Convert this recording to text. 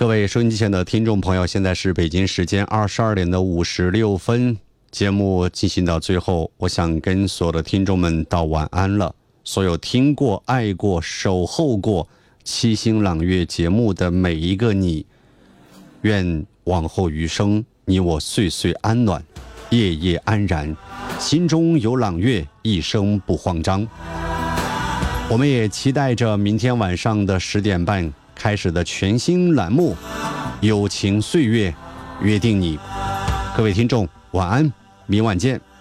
各位收音机前的听众朋友，现在是北京时间22点56分，节目进行到最后，我想跟所有的听众们道晚安了。所有听过、爱过、守候过七星朗月节目的每一个你，愿往后余生你我岁岁安暖，夜夜安然，心中有朗月，一生不慌张。我们也期待着明天晚上的10点半开始的全新栏目友情岁月，约定你。各位听众晚安，明晚见。